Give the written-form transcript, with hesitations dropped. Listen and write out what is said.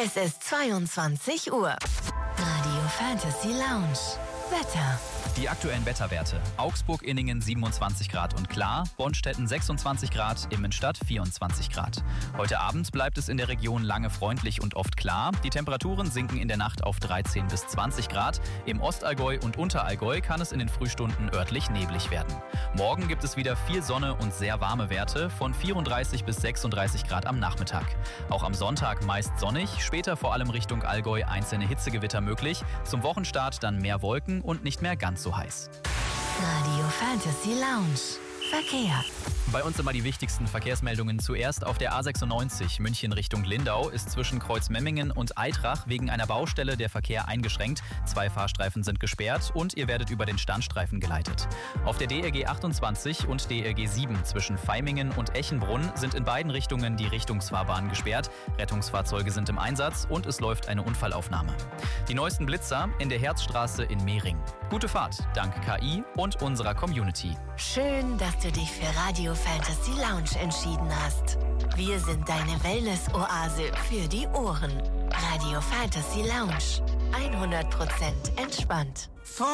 Es ist 22 Uhr. Radio Fantasy Lounge. Wetter. Die aktuellen Wetterwerte. Augsburg-Inningen 27 Grad und klar, Bonstetten 26 Grad, Immenstadt 24 Grad. Heute Abend bleibt es in der Region lange freundlich und oft klar. Die Temperaturen sinken in der Nacht auf 13 bis 20 Grad. Im Ostallgäu und Unterallgäu kann es in den Frühstunden örtlich neblig werden. Morgen gibt es wieder viel Sonne und sehr warme Werte von 34 bis 36 Grad am Nachmittag. Auch am Sonntag meist sonnig, später vor allem Richtung Allgäu einzelne Hitzegewitter möglich. Zum Wochenstart dann mehr Wolken und nicht mehr ganz so heiß. Radio Fantasy Lounge. Verkehr. Bei uns immer die wichtigsten Verkehrsmeldungen. Zuerst auf der A96 München Richtung Lindau ist zwischen Kreuzmemmingen und Eitrach wegen einer Baustelle der Verkehr eingeschränkt. 2 Fahrstreifen sind gesperrt und ihr werdet über den Standstreifen geleitet. Auf der DRG 28 und DRG 7 zwischen Vaimingen und Echenbrunn sind in beiden Richtungen die Richtungsfahrbahnen gesperrt. Rettungsfahrzeuge sind im Einsatz und es läuft eine Unfallaufnahme. Die neuesten Blitzer in der Herzstraße in Mehring. Gute Fahrt, dank KI und unserer Community. Schön, dass du dich für Radio Fantasy Lounge entschieden hast. Wir sind deine Wellness-Oase für die Ohren. Radio Fantasy Lounge. 100% entspannt.